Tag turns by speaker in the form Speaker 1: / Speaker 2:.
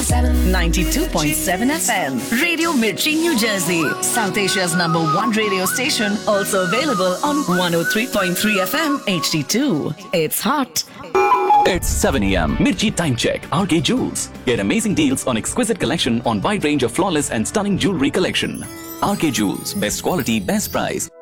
Speaker 1: 92.7 FM. Radio Mirchi, New Jersey. South Asia's #1 radio station. Also available on 103.3 FM HD2. It's hot.
Speaker 2: It's 7 a.m. Mirchi Time Check. RK Jewels. Get amazing deals on exquisite collection on wide range of flawless and stunning jewelry collection. RK Jewels. Best quality, best price.